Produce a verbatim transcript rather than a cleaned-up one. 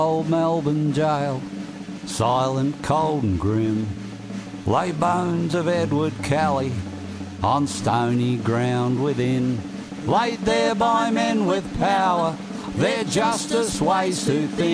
Old Melbourne jail, silent, cold and grim, lay bones of Edward Kelly on stony ground within, laid there by men with power, their justice way too thin.